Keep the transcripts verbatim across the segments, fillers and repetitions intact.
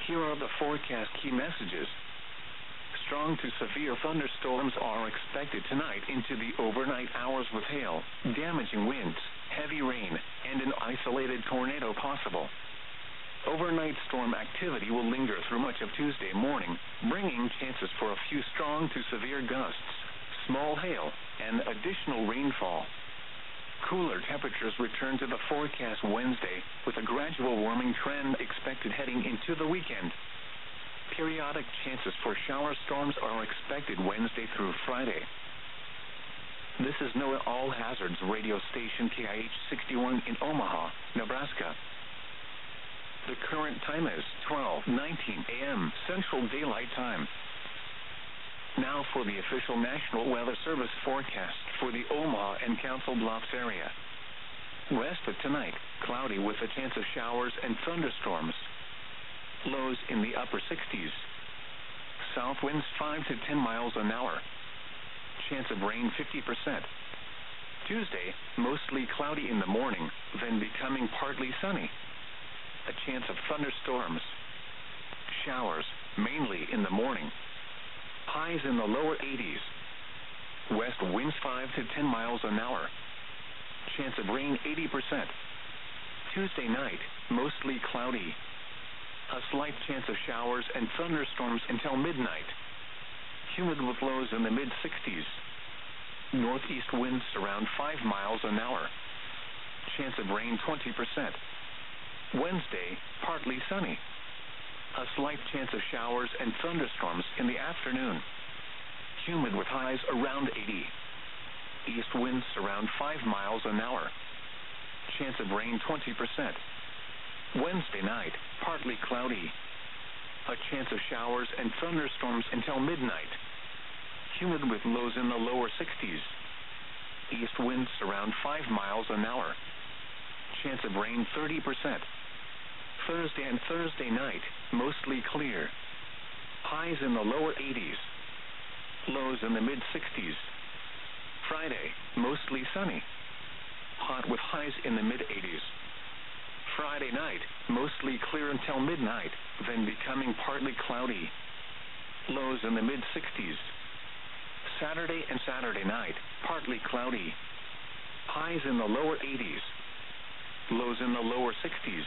Here are the forecast key messages. Strong to severe thunderstorms are expected tonight into the overnight hours with hail, damaging winds, heavy rain, and an isolated tornado possible. Overnight storm activity will linger through much of Tuesday morning, bringing chances for a few strong to severe gusts, small hail, and additional rainfall. Cooler temperatures return to the forecast Wednesday, with a gradual warming trend expected heading into the weekend. Periodic chances for shower storms are expected Wednesday through Friday. This is NOAA All Hazards radio station K I H sixty-one in Omaha, Nebraska. The current time is twelve nineteen a m Central Daylight Time. Now for the official National Weather Service forecast for the Omaha and Council Bluffs area. Rest of tonight, cloudy with a chance of showers and thunderstorms. Lows in the upper sixties. South winds five to ten miles an hour. Chance of rain fifty percent. Tuesday, mostly cloudy in the morning, then becoming partly sunny. A chance of thunderstorms. Showers, mainly in the morning. Highs in the lower eighties. West winds five to ten miles an hour. Chance of rain eighty percent. Tuesday night, mostly cloudy. A slight chance of showers and thunderstorms until midnight. Humid with lows in the mid sixties. Northeast winds around five miles an hour. Chance of rain twenty percent. Wednesday, partly sunny. A slight chance of showers and thunderstorms in the afternoon. Humid with highs around eighty. East winds around five miles an hour. Chance of rain twenty percent. Wednesday night, partly cloudy. A chance of showers and thunderstorms until midnight. Humid with lows in the lower sixties. East winds around five miles an hour. Chance of rain thirty percent. Thursday and Thursday night, mostly clear. Highs in the lower eighties. Lows in the mid sixties. Friday, mostly sunny. Hot with highs in the mid eighties. Friday night, mostly clear until midnight, then becoming partly cloudy. Lows in the mid sixties. Saturday and Saturday night, partly cloudy. Highs in the lower eighties. Lows in the lower sixties.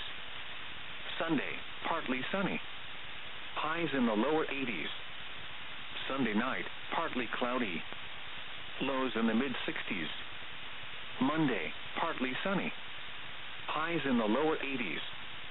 Sunday, partly sunny. Highs in the lower eighties. Sunday night, partly cloudy. Lows in the mid sixties. Monday, partly sunny. Highs in the lower eighties.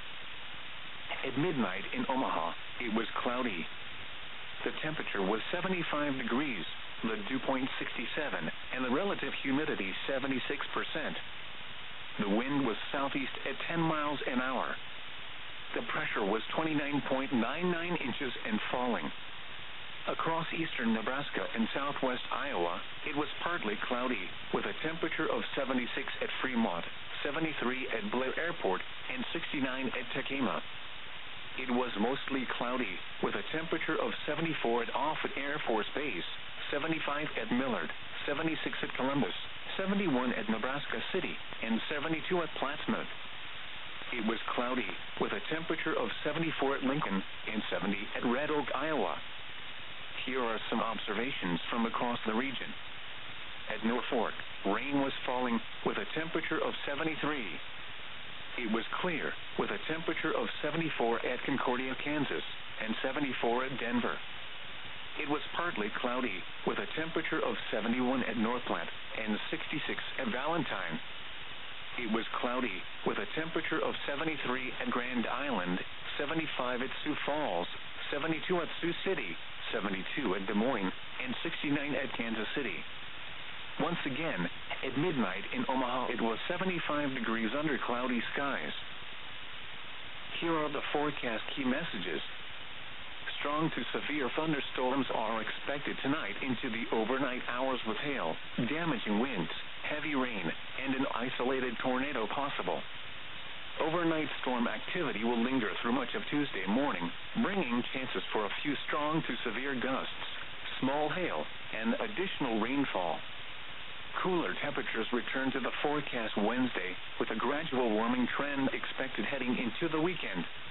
At midnight in Omaha, it was cloudy. The temperature was seventy-five degrees, the dew point sixty-seven, and the relative humidity seventy-six percent. The wind was southeast at ten miles an hour. The pressure was twenty-nine point nine nine inches and falling. Across eastern Nebraska and southwest Iowa, it was partly cloudy, with a temperature of seventy-six at Fremont, seventy-three at Blair Airport, and sixty-nine at Tekema. It was mostly cloudy, with a temperature of seventy-four at Offutt Air Force Base, seventy-five at Millard, seventy-six at Columbus, seventy-one at Nebraska City, and seventy-two at Plattsmouth. It was cloudy, with a temperature of seventy-four at Lincoln and seventy at Red Oak, Iowa. Here are some observations from across the region. At Norfolk, rain was falling, with a temperature of seventy-three. It was clear, with a temperature of seventy-four at Concordia, Kansas, and seventy-four at Denver. It was partly cloudy, with a temperature of seventy-one at North Platte and sixty-six at Valentine. It was cloudy, with a temperature of seventy-three at Grand Island, seventy-five at Sioux Falls, seventy-two at Sioux City, seventy-two at Des Moines, and sixty-nine at Kansas City. Once again, at midnight in Omaha, it was seventy-five degrees under cloudy skies. Here are the forecast key messages. Strong to severe thunderstorms are expected tonight into the overnight hours with hail, damaging winds, heavy rain, and an isolated tornado possible. Overnight storm activity will linger through much of Tuesday morning, bringing chances for a few strong to severe gusts, small hail, and additional rainfall. Cooler temperatures return to the forecast Wednesday, with a gradual warming trend expected heading into the weekend.